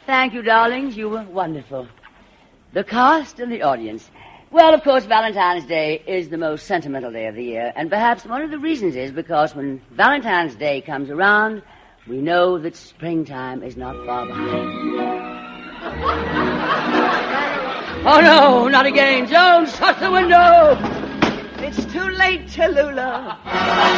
Thank you, darlings. You were wonderful. The cast and the audience. Well, of course, Valentine's Day is the most sentimental day of the year, and perhaps one of the reasons is because when Valentine's Day comes around, we know that springtime is not far behind. Oh, no, not again. Jones, shut the window. It's too late, Tallulah.